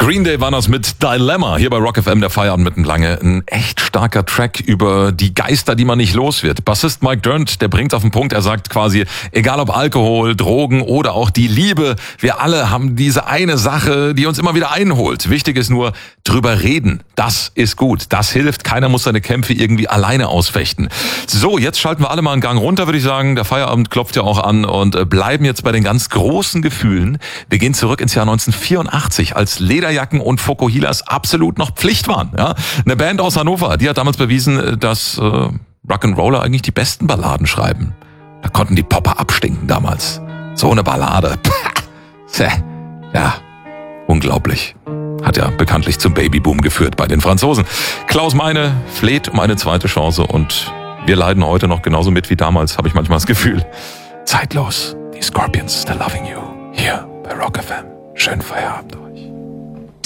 Green Day waren das mit Dilemma. Hier bei Rock FM, der Feierabend mitten lange. Ein echt starker Track über die Geister, die man nicht los wird. Bassist Mike Dirnt, der bringt auf den Punkt, er sagt quasi, egal ob Alkohol, Drogen oder auch die Liebe, wir alle haben diese eine Sache, die uns immer wieder einholt. Wichtig ist nur, drüber reden. Das ist gut. Das hilft. Keiner muss seine Kämpfe irgendwie alleine ausfechten. So, jetzt schalten wir alle mal einen Gang runter, würde ich sagen. Der Feierabend klopft ja auch an und bleiben jetzt bei den ganz großen Gefühlen. Wir gehen zurück ins Jahr 1984, als Lederjacken und Fokuhilas absolut noch Pflicht waren. Ja? Eine Band aus Hannover, die hat damals bewiesen, dass Rock'n'Roller eigentlich die besten Balladen schreiben. Da konnten die Popper abstinken damals. So eine Ballade. Ja, unglaublich. Hat ja bekanntlich zum Babyboom geführt bei den Franzosen. Klaus Meine fleht um eine zweite Chance und wir leiden heute noch genauso mit wie damals, habe ich manchmal das Gefühl. Zeitlos. Die Scorpions, They're Loving You. Hier bei Rock FM. Schönen Feierabend.